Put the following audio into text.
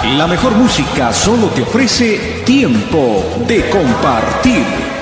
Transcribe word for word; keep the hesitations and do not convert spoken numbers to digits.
La mejor música solo te ofrece tiempo de compartir.